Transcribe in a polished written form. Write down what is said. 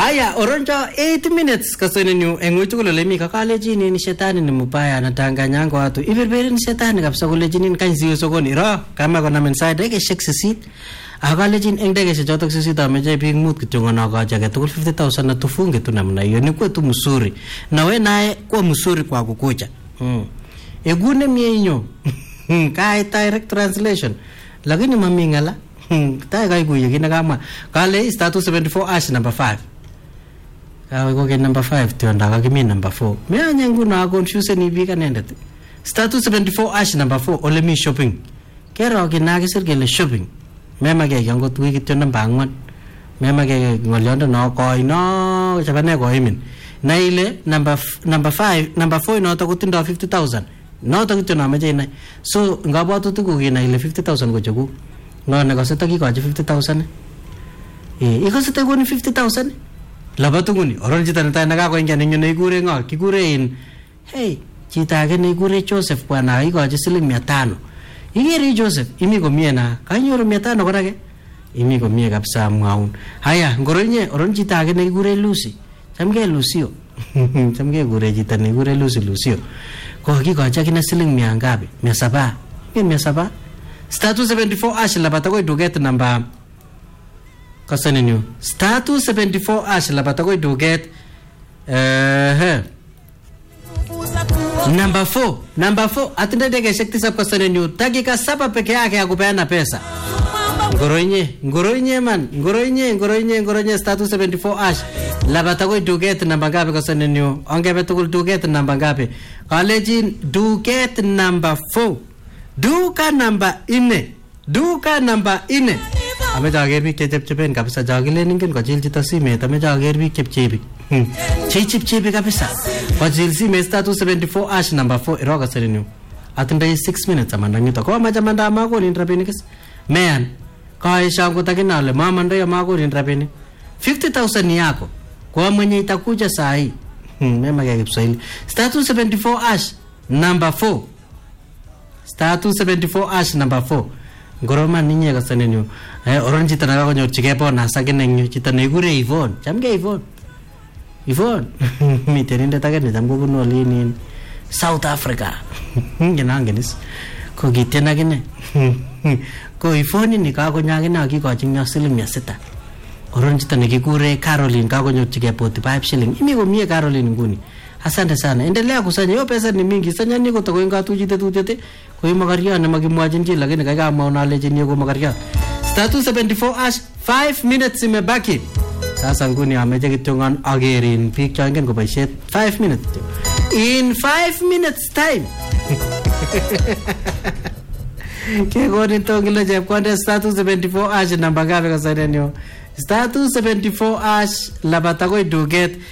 Aya oronjo 8 minutes kasonenyu engwitu kule mi kakalejini ni shetani ni mubaya anatanganya ngo watu iberberi ni shetani kabisa kulejini kanziwe sokoni ro kama kona menside dege shek sisit akalejini eng dege chotok sisit ameje big mood kitongona kaja ketukul 50,000 na tufunge tu namna hiyo ni kwetu mzuri na we naye kwa mzuri kwa kukuja egune mienyo kai direct translation lakini mamingala tai kai kuye kina kama kale status 74 ash number 5 ko ke number 5 tionda ka kimi number 4 me anyangu na confuse ni bika nendet status 74 ash number 4 ole mi shopping kero kina kisir kele shopping mema ke yango tuwi kityo number 4 mema ke ngolyondo no koi no chabane ko imin na ile number 5 number 4 no to kutindo 50,000 no to kityo na meje na so ngabwatu tuku kina ile 50,000 ko choku no ne kaseta ki ko 50,000 ikaseta ko ni 50,000 labatunguni oron chita neta nakakoingia ninyo neikure ngo kikure in hey chita age neikure Joseph bwana ikoje siling 500 igeri Joseph imi komie na kanyoru 500 korake imi komie kabisa mwaun haya ngoronye oron chita age neikure Lucy chamge Lucio chamge gure chita neikure Lucio ko kikoje kina siling 100 ngapi 700 700 status 74 ash labata ko duget number kasanenyu status 74 ash labata ko duget number 4 atinde dege shekti sab kasanenyu dakika 7 peke yake ya kupeana pesa ngoroinye status 74 ash labata ko duget number ngapi kasanenyu ongebe tukul duget number ngapi kalejin duget number 4 duka number 4 amejager bik chepchepen kabisa jagile ningen ko jil chita simet amejager bik chepchepi chepchepi kabisa ko jil simet status 74 ash number 4 iroga serenu atinde 6 minutes amanda ngito ko majamanda mako ni rabinikis man kai shangu takinale mama ndio mako ni rabinik 50,000 yako kwa mwenye itakuja saa hii mema ya Kiswahili status 74 ash number 4 status 74 ash number 4 ngoroma ninye kasanenyu oron chita naka konyor chikepo na sakenenyu chita nekure Yvonne chamge Yvonne miteninde takene chamgo kuno lini South Africa ngenangenis ko kitena kine ko Yvonne ni ka konyage na kikochin nya siling 600 oron chita nekikure Caroline ka konyor chikepo 45 shilling imi komie Caroline nguni asante sana endelea kusanya hiyo pesa ni mingi sanya niko to koinga tujite ko magaria na magimwajin ji lakini kaka maona leje ni ko magaria status 74 ash 5 minutes imebaki sasa nguni ameje kitongan agerin pik changen ko baishet 5 minutes in 5 minutes time ke goni tongile je kwande status 74 ash namba gabe ka sarenyo status 74 ash labata ko duget